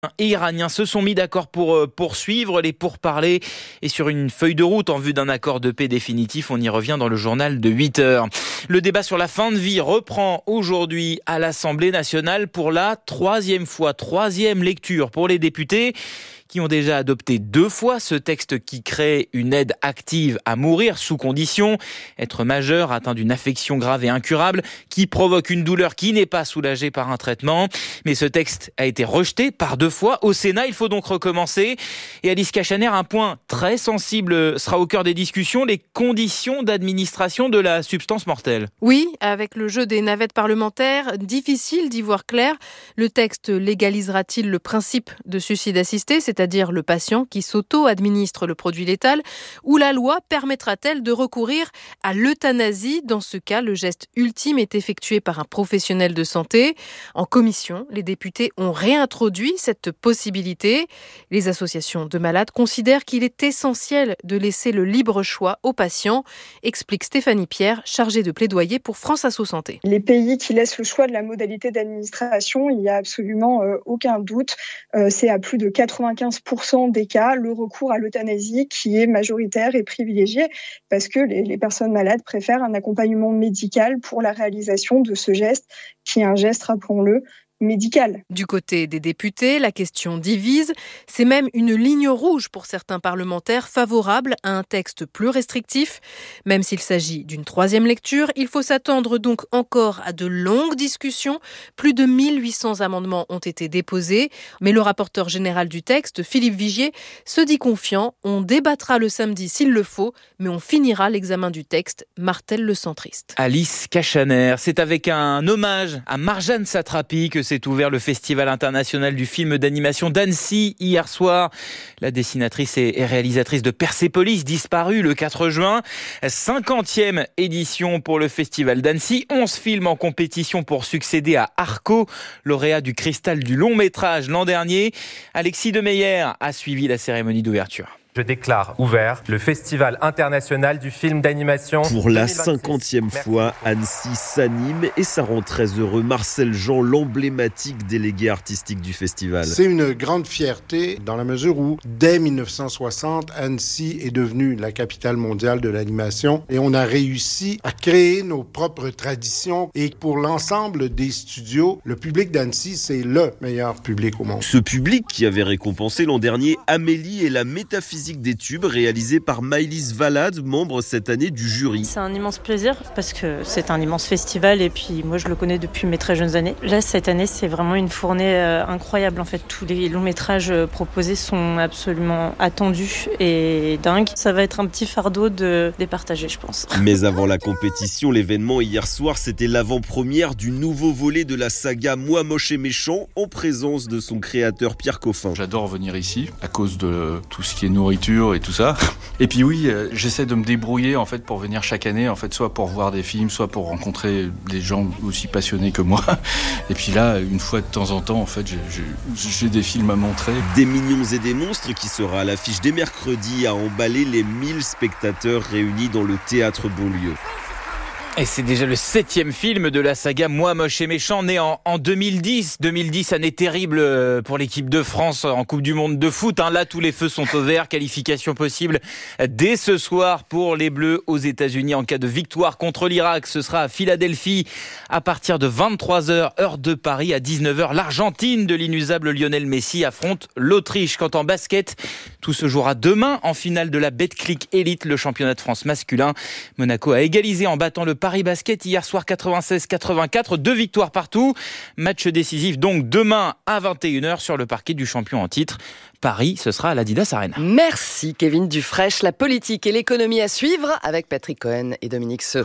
et iraniens se sont mis d'accord pour poursuivre les pourparlers et sur une feuille de route en vue d'un accord de paix définitif. On y revient dans le journal de 8h. Le débat sur la fin de vie reprend aujourd'hui à l'Assemblée nationale pour la troisième lecture pour les députés qui ont déjà adopté 2 fois ce texte qui crée une aide active à mourir sous condition, être majeur, atteint d'une affection grave et incurable, qui provoque une douleur qui n'est pas soulagée par un traitement. Mais ce texte a été rejeté par 2 fois au Sénat. Il faut donc recommencer. Et Alice Cachaner, un point très sensible sera au cœur des discussions, les conditions d'administration de la substance mortelle. Oui, avec le jeu des navettes parlementaires, difficile d'y voir clair. Le texte légalisera-t-il le principe de suicide assisté, c'est-à-dire le patient qui s'auto-administre le produit létal, ou la loi permettra-t-elle de recourir à l'euthanasie ? Dans ce cas, le geste ultime est effectué par un professionnel de santé. En commission, les députés ont réintroduit cette possibilité. Les associations de malades considèrent qu'il est essentiel de laisser le libre choix aux patients, explique Stéphanie Pierre, chargée de plaidoyer pour France Asso Santé. Les pays qui laissent le choix de la modalité d'administration, il n'y a absolument aucun doute. C'est à plus de 95% des cas, le recours à l'euthanasie qui est majoritaire et privilégié parce que les personnes malades préfèrent un accompagnement médical pour la réalisation de ce geste qui est un geste, rappelons-le, médical. Du côté des députés, la question divise. C'est même une ligne rouge pour certains parlementaires favorables à un texte plus restrictif. Même s'il s'agit d'une 3e lecture, il faut s'attendre donc encore à de longues discussions. Plus de 1800 amendements ont été déposés. Mais le rapporteur général du texte, Philippe Vigier, se dit confiant. On débattra le samedi s'il le faut, mais on finira l'examen du texte, martèle le centriste. Alice Cachaner, c'est avec un hommage à Marjane Satrapi que s'est ouvert le Festival international du film d'animation d'Annecy hier soir. La dessinatrice et réalisatrice de Persépolis, disparue le 4 juin. 50e édition pour le Festival d'Annecy. 11 films en compétition pour succéder à Arco, lauréat du Cristal du long métrage l'an dernier. Alexis Demeyer a suivi la cérémonie d'ouverture. Je déclare ouvert le Festival international du film d'animation. Pour la 50e fois, Annecy s'anime et ça rend très heureux Marcel Jean, l'emblématique délégué artistique du festival. C'est une grande fierté dans la mesure où, dès 1960, Annecy est devenue la capitale mondiale de l'animation et on a réussi à créer nos propres traditions. Et pour l'ensemble des studios, le public d'Annecy, c'est le meilleur public au monde. Ce public qui avait récompensé l'an dernier Amélie et la métaphysique des tubes réalisé par Maëlys Valade, membre cette année du jury. C'est un immense plaisir parce que c'est un immense festival et puis moi je le connais depuis mes très jeunes années. Là cette année c'est vraiment une fournée incroyable en fait. Tous les longs métrages proposés sont absolument attendus et dingues. Ça va être un petit fardeau de départager je pense. Mais avant la compétition, l'événement hier soir c'était l'avant-première du nouveau volet de la saga Moi moche et méchant en présence de son créateur Pierre Coffin. J'adore venir ici à cause de tout ce qui est nourriture et tout ça. Et puis oui, j'essaie de me débrouiller en fait pour venir chaque année, en fait, soit pour voir des films, soit pour rencontrer des gens aussi passionnés que moi. Et puis là, une fois de temps en temps, en fait, j'ai des films à montrer. Des mignons et des monstres qui sera à l'affiche dès mercredi à emballer les 1000 spectateurs réunis dans le théâtre Beaulieu. Et c'est déjà le 7e film de la saga Moi moche et méchant, né en 2010. 2010, année terrible pour l'équipe de France en Coupe du Monde de foot. Là, tous les feux sont au vert. Qualification possible dès ce soir pour les Bleus aux États-Unis en cas de victoire contre l'Irak. Ce sera à Philadelphie à partir de 23h, heure de Paris. À 19h, l'Argentine de l'inusable Lionel Messi affronte l'Autriche. Quant en basket, tout se jouera demain en finale de la Betclic Elite, le championnat de France masculin. Monaco a égalisé en battant le Paris Basket hier soir 96-84, 2 victoires partout. Match décisif donc demain à 21h sur le parquet du champion en titre. Paris, ce sera à l'Adidas Arena. Merci Kevin Dufraîche. La politique et l'économie à suivre avec Patrick Cohen et Dominique Seux.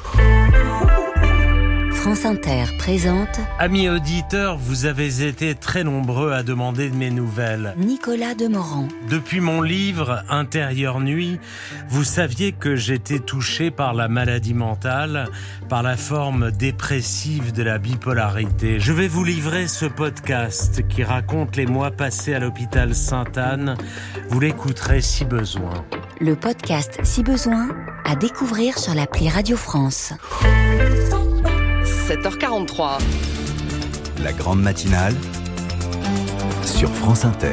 France Inter présente. Amis auditeurs, vous avez été très nombreux à demander de mes nouvelles. Nicolas Demorand. Depuis mon livre Intérieure nuit, vous saviez que j'étais touché par la maladie mentale, par la forme dépressive de la bipolarité. Je vais vous livrer ce podcast qui raconte les mois passés à l'hôpital Sainte-Anne. Vous l'écouterez si besoin. Le podcast Si besoin, à découvrir sur l'appli Radio France. 7h43. La grande matinale sur France Inter.